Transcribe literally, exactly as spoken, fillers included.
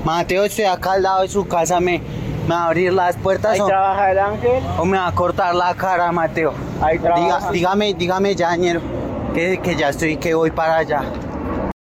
Mateo, estoy acá al lado de su casa, me, me va a abrir las puertas Ahí o, trabaja el ángel. o me va a cortar la cara, Mateo. Ahí Diga, trabaja. dígame, dígame ya, ñero, que, que ya estoy, que voy para allá.